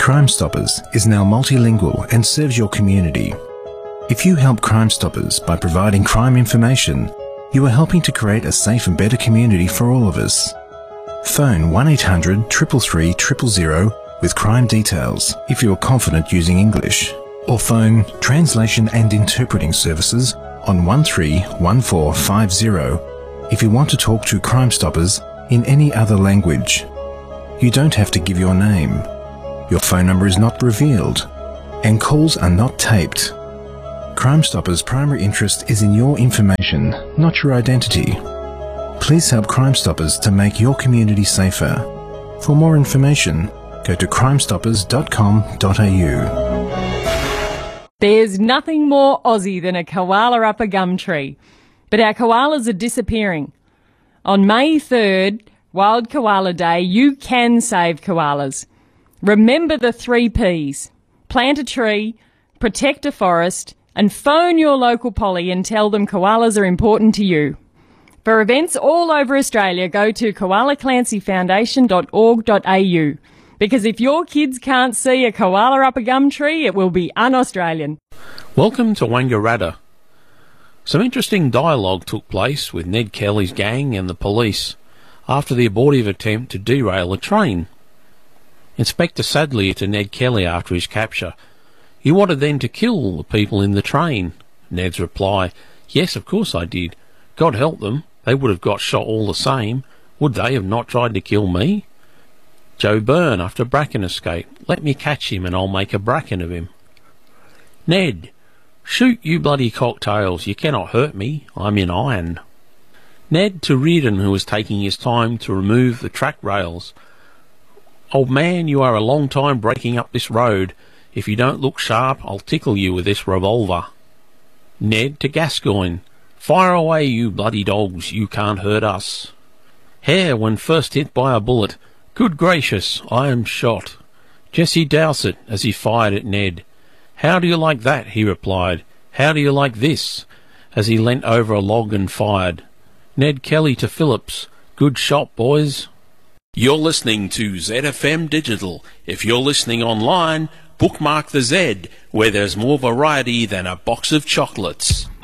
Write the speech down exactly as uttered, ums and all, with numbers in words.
Crime Stoppers is now multilingual and serves your community. If you help Crime Stoppers by providing crime information, you are helping to create a safe and better community for all of us. Phone one eight hundred, three three three, zero zero with crime details if you are confident using English, or phone Translation and Interpreting Services on one three one four five zero if you want to talk to Crime Stoppers in any other language. You don't have to give your name. Your phone number is not revealed, and calls are not taped. Crime Stoppers' primary interest is in your information, not your identity. Please help Crime Stoppers to make your community safer. For more information, go to crime stoppers dot com dot a u. There's nothing more Aussie than a koala up a gum tree. But our koalas are disappearing. On May third, Wild Koala Day, you can save koalas. Remember the three P's. Plant a tree, protect a forest, and phone your local poly and tell them koalas are important to you. For events all over Australia, go to koala clancy foundation dot org dot a u. Because if your kids can't see a koala up a gum tree, it will be un-Australian. Welcome to Wangaratta. Some interesting dialogue took place with Ned Kelly's gang and the police after the abortive attempt to derail a train. Inspector Sadlier to Ned Kelly after his capture: "You wanted them to kill the people in the train." Ned's reply: "Yes, of course I did. God help them, they would have got shot all the same. Would they have not tried to kill me?" Joe Byrne after Bracken escape: "Let me catch him and I'll make a Bracken of him." Ned: "Shoot, you bloody cocktails, you cannot hurt me, I'm in iron." Ned to Reardon, who was taking his time to remove the track rails: "Old man, you are a long time breaking up this road. If you don't look sharp, I'll tickle you with this revolver." Ned to Gascoigne: "Fire away, you bloody dogs, you can't hurt us." Hare, when first hit by a bullet: "Good gracious, I am shot." Jesse Dowsett as he fired at Ned: "How do you like that?" he replied. "How do you like this?" as he leant over a log and fired. Ned Kelly to Phillips: "Good shot, boys." You're listening to Z F M Digital. If you're listening online, bookmark the Z, where there's more variety than a box of chocolates.